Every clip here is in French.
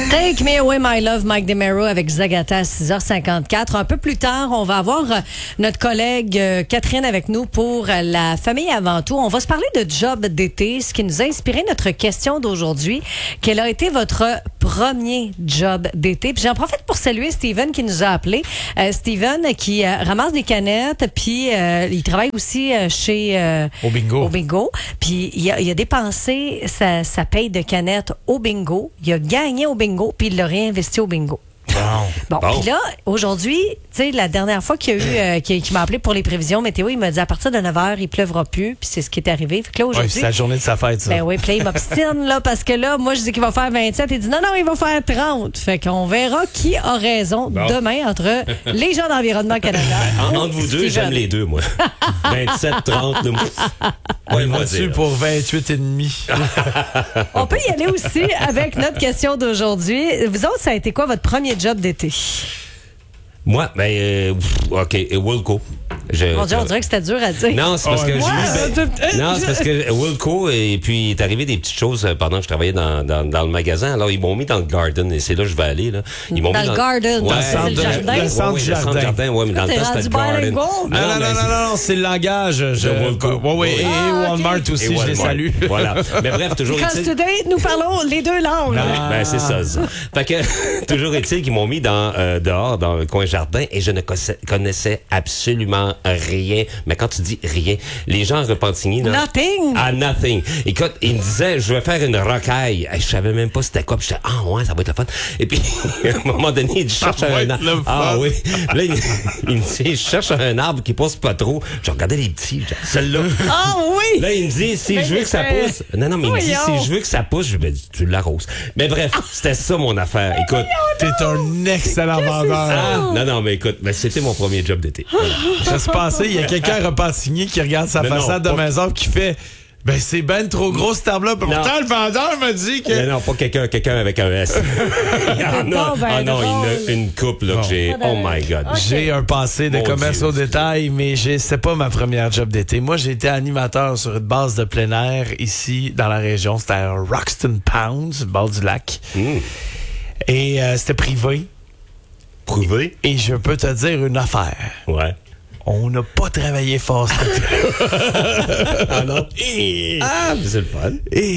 Take Me Away My Love, Mike DeMero avec Zagata à 6h54. Un peu plus tard, on va avoir notre collègue Catherine avec nous pour la famille avant tout. On va se parler de job d'été, ce qui nous a inspiré notre question d'aujourd'hui. Quel a été votre premier job d'été? Puis j'en profite pour saluer Steven qui nous a appelé. Steven qui ramasse des canettes, puis il travaille aussi chez... Au bingo. Au bingo. Puis il a dépensé sa paye de canettes au bingo. Il a gagné au bingo, puis il l'a réinvesti au bingo. Bon, puis là, aujourd'hui, tu sais, la dernière fois qu'il m'a appelé pour les prévisions météo, il m'a dit à partir de 9h, il pleuvra plus, puis c'est ce qui est arrivé. Fait que là, aujourd'hui. Ouais, c'est la journée de sa fête, ça. Ben oui, puis là, il m'obstine, là, parce que là, moi, je dis qu'il va faire 27. Il dit non, il va faire 30. Fait qu'on verra qui a raison demain entre les gens d'Environnement Canada. Entre vous deux, j'aime les deux, moi. 27, 30, de moi. Ouais, moi, dessus pour 28 et demi. On peut y aller aussi avec notre question d'aujourd'hui. Vous autres, ça a été quoi votre premier job d'été? Moi, OK, Wilco. Mon Dieu, on dirait que c'était dur à dire. Non, c'est parce que c'est parce que Wilco, et puis il est arrivé des petites choses pendant que je travaillais dans le magasin. Alors, ils m'ont mis dans le garden, et c'est là que je vais aller. Là. Ils m'ont mis le garden, ouais, c'est le jardin. Le centre jardin. Ouais, mais dans le temps, c'était le garden. Non, c'est le langage. Oui, et Walmart aussi, je les salue. Voilà. Mais bref, toujours Because today, nous parlons les deux langues. Ben, c'est ça. Fait que, toujours est-il qu'ils m'ont mis dehors, dans le coin jardin, et je ne connaissais absolument rien. Mais quand tu dis rien, les gens en Repentigny... Nothing! Ah, nothing. Écoute, ils me disaient, je vais faire une rocaille. Je savais même pas c'était quoi. Puis j'étais, ouais, ça va être le fun. Et puis, à un moment donné, il cherche un arbre. Ah oui. Là, il me dit, je cherche un arbre qui pousse pas trop. Je regardais les petits, genre, celui-là. Ah oui! Là, il me dit, si je veux que ça pousse... Non, mais il me dit, si je veux que ça pousse, je vais dire, tu l'arroses. Mais bref, c'était ça mon affaire. Écoute... T'es un excellent vendeur. Non, mais écoute, c'était mon premier job d'été. Voilà. Ça se passait, il y a quelqu'un à Repentigny qui regarde sa façade de maison qui fait c'est ben trop gros cet arbre-là. Pourtant, le vendeur m'a dit que... Non, pas quelqu'un avec un S. Une coupe là, que j'ai... Oh my God. Okay. J'ai un passé de commerce au détail, mais c'est pas ma première job d'été. Moi, j'ai été animateur sur une base de plein air ici, dans la région. C'était à Roxton Pounds, au bord du lac. Et c'était privé. Privé? Et je peux te dire une affaire. Ouais. On n'a pas travaillé fort. Ah non? C'est le fun.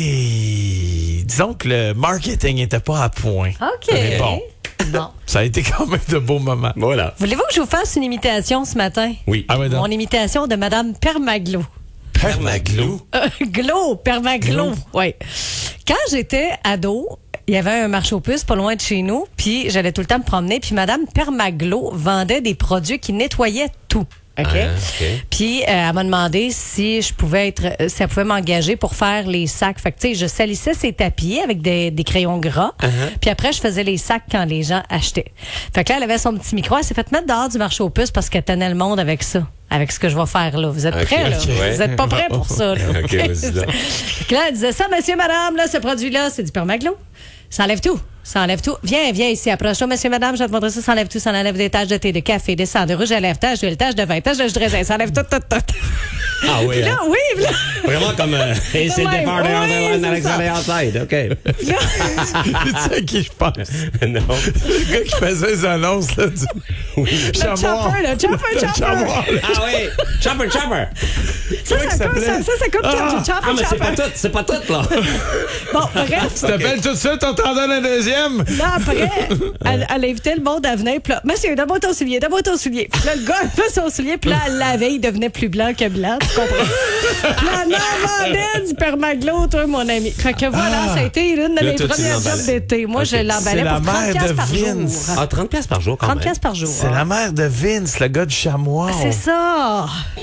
Et disons que le marketing n'était pas à point. OK. Mais bon. Non. Ça a été quand même de beaux moments. Voilà. Voulez-vous que je vous fasse une imitation ce matin? Oui. Mon imitation de Madame Permaglo. Permaglo? Permaglo. Oui. Quand j'étais ado, il y avait un marché aux puces pas loin de chez nous, puis j'allais tout le temps me promener, puis Madame Permaglo vendait des produits qui nettoyaient tout. OK? Puis elle m'a demandé si elle pouvait m'engager pour faire les sacs. Fait que tu sais, je salissais ses tapis avec des crayons gras. Puis après, je faisais les sacs quand les gens achetaient. Fait que là, elle avait son petit micro. Elle s'est fait mettre dehors du marché aux puces parce qu'elle tenait le monde avec ça. Avec ce que je vais faire là. Vous êtes prêts, là? Ouais. Vous êtes pas prêts pour ça, là? OK, vas-y donc. Fait que là, elle disait ça, monsieur, madame, là, ce produit-là, c'est du Permaglo. Ça enlève tout. Ça enlève tout. Viens ici, approche-toi, monsieur, madame, je vais te montrer ça. Ça enlève tout. Ça enlève des taches de thé, de café, des sang, de rouge à lèvres, taches d'huile, taches de vin, taches de jus de raisin. Ça enlève tout. Ah oui, là, oui, là. Vraiment comme c'est le départ de Alexander Outside, OK. Tu sais à qui je pense? Non. Le gars qui faisait les annonces, là, Le chopper. Ah oui, Chopper. Ça coûte Ah, mais c'est pas tout, là. Bon, bref. Tu t'appelles tout de suite, on t'en donne un deuxième. Là, après, elle invitait le monde à venir. Puis là, monsieur, donne-moi ton soulier. Puis là, le gars, il fait son soulier. Puis là, la veille, il devenait plus blanc que blanc. Tu comprends? Puis là, elle vendait du Permaglo, toi, mon ami. Fait que voilà, ça a été une de mes premières jobs d'été. Moi, je l'emballais pour 30$ par jour. Ah, 30$ par jour, quand même. 30$ par jour. C'est la mère de Vince, le gars du chamois. C'est ça.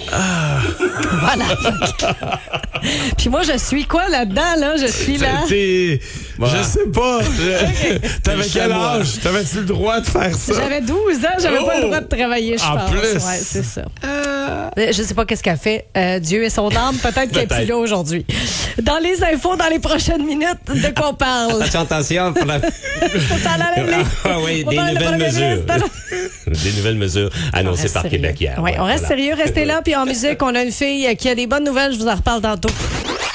Voilà. Puis moi, je suis quoi là-dedans, là? Je suis là. Je sais pas. T'avais quel âge? T'avais-tu le droit de faire ça? J'avais 12 ans, j'avais pas le droit de travailler, je pense. En plus? Ouais, c'est ça. Je sais pas qu'est-ce qu'elle fait. Dieu et son âme, peut-être qu'elle est plus là aujourd'hui. Dans les infos, dans les prochaines minutes, de quoi on parle? Attention. Oui, des nouvelles mesures. Des nouvelles mesures annoncées par Québec hier. Oui, on reste sérieux, restez là. Puis en musique, on a une fille qui a des bonnes nouvelles. Je vous en reparle tantôt.